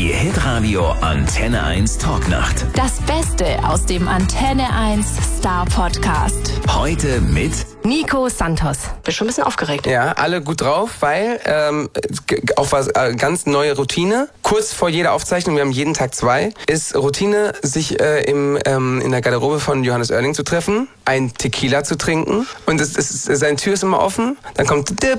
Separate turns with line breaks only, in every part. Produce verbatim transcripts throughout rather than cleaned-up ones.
Die Hitradio Antenne eins Talknacht.
Das Beste aus dem Antenne eins Star Podcast.
Heute mit
Nico Santos.
Bin schon ein bisschen aufgeregt.
Ja, alle gut drauf, weil ähm, auf was äh, ganz neue Routine. Kurz vor jeder Aufzeichnung, wir haben jeden Tag zwei, ist Routine, sich äh, im, ähm, in der Garderobe von Johannes Oerding zu treffen, ein Tequila zu trinken und es, es, es, seine Tür ist immer offen. Dann kommt Tequila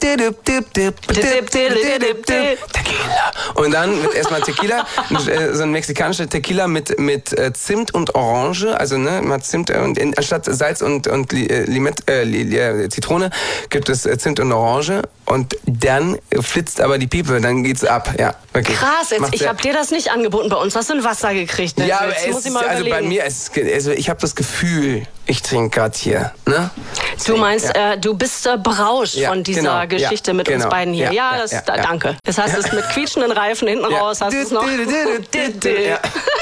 und dann wird erstmal Tequila, so ein mexikanischer Tequila mit mit Zimt und Orange, also ne, man hat Zimt und in, anstatt Salz und und Limette, äh, Zitrone gibt es Zimt und Orange und dann flitzt aber die Piepe, dann geht's ab, ja, wirklich.
Krass, jetzt,
Macht
ich
sehr-
habe dir das nicht angeboten, bei uns hast du ein Wasser gekriegt. Ne?
Ja, aber
jetzt
es
muss ich
ist,
mal
also bei
überlegen.
mir, es ist, also ich habe das Gefühl, ich trinke gerade hier, ne?
Du meinst,
Ja.
äh, du bist äh, berauscht
Ja,
von dieser
genau,
Geschichte
ja,
mit uns
genau,
beiden hier. Ja,
ja,
das,
ja,
da,
ja.
danke. Das heißt, es mit quietschenden Reifen hinten raus hast du es noch.
Ja.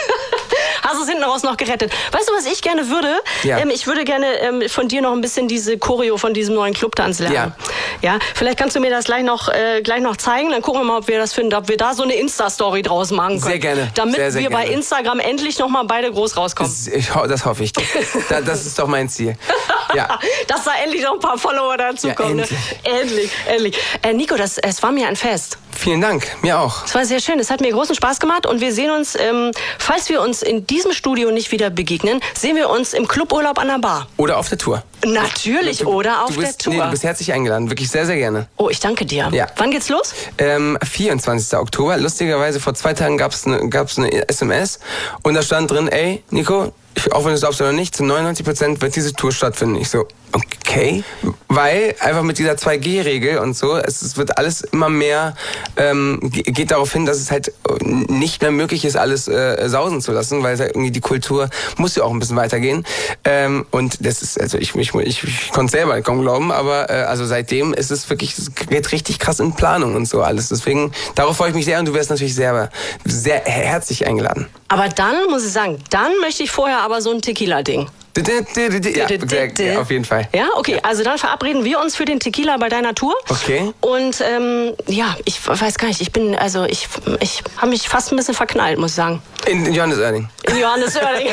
Hast du es hinten raus noch gerettet. Weißt du, was ich gerne würde?
Ja.
Ähm, ich würde gerne ähm, von dir noch ein bisschen diese Choreo von diesem neuen Clubtanz lernen. Ja. Ja, vielleicht kannst du mir das gleich noch, äh, gleich noch zeigen. Dann gucken wir mal, ob wir das finden, ob wir da so eine Insta-Story draus machen können.
Sehr gerne.
Damit
Sehr, sehr
wir bei
gerne.
Instagram endlich noch mal beide groß rauskommen.
Das, ich, ho- das hoffe ich. Da, das ist doch mein Ziel. Ja.
Dass da endlich noch ein paar Follower dazukommen.
Ja,
ne? Endlich, endlich. Äh, Nico, das, es war mir ein Fest.
Vielen Dank, mir auch.
Es war sehr schön. Es hat mir großen Spaß gemacht und wir sehen uns, ähm, falls wir uns in diesem Studio nicht wieder begegnen, sehen wir uns im Cluburlaub an der Bar.
Oder auf der Tour.
Natürlich,
Du-
oder auf
du bist,
der Tour.
Nee, du bist herzlich eingeladen, wirklich sehr, sehr gerne.
Oh, ich danke dir.
Ja.
Wann geht's los?
Ähm, vierundzwanzigster Oktober. Lustigerweise, vor zwei Tagen gab's eine gab's eine S M S und da stand drin, ey, Nico, ich, auch wenn du es glaubst oder nicht, zu neunundneunzig Prozent wird diese Tour stattfinden. Ich so, okay. Weil einfach mit dieser zwei G Regel und so, es, es wird alles immer mehr, ähm, ge- geht darauf hin, dass es halt nicht mehr möglich ist, alles äh, sausen zu lassen, weil es halt irgendwie die Kultur muss ja auch ein bisschen weitergehen. Ähm, und das ist, also ich, ich, ich, ich konnte selber kaum glauben, aber äh, also seitdem ist es wirklich, es geht richtig krass in Planung und so alles. Deswegen, darauf freue ich mich sehr und du wirst natürlich sehr, sehr herzlich eingeladen.
Aber dann muss ich sagen, dann möchte ich vorher aber so ein Tequila-Ding.
Ja, sehr, ja, auf jeden Fall.
Ja, okay. Also dann verabreden wir uns für den Tequila bei deiner Tour.
Okay.
Und ähm, ja, ich weiß gar nicht, ich bin, also ich, ich habe mich fast ein bisschen verknallt, muss ich sagen.
In, in Johannes Oerding.
In Johannes Oerding.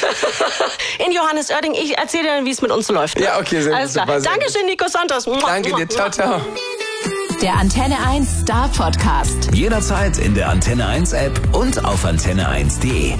In Johannes Oerding. Ich erzähle dir dann, wie es mit uns läuft. Ne?
Ja, okay, sehr
Alles
gut,
klar.
super, sehr
Dankeschön, Nico Santos.
Danke dir, ciao, ciao.
Der Antenne eins Star Podcast.
jederzeit in der Antenne eins App und auf antenne eins punkt de.